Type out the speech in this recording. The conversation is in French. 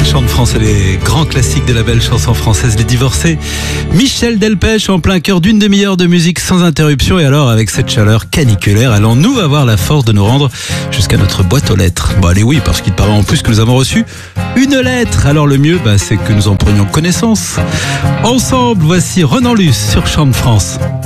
Chant de France et les grands classiques de la belle chanson française, Les Divorcés. Michel Delpech en plein cœur d'une demi-heure de musique sans interruption. Et alors, avec cette chaleur caniculaire, allons-nous avoir la force de nous rendre jusqu'à notre boîte aux lettres? Bon, allez, oui, parce qu'il paraît en plus que nous avons reçu une lettre. Alors le mieux, c'est que nous en prenions connaissance. Ensemble, voici Renan Luce sur Chant de France.